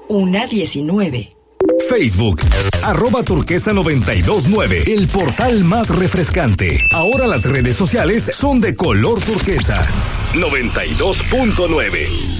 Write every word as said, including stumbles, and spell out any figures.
una diecinueve. Facebook, arroba turquesa noventa y dos nueve, el portal más refrescante. Ahora las redes sociales son de color turquesa. noventa y dos punto nueve.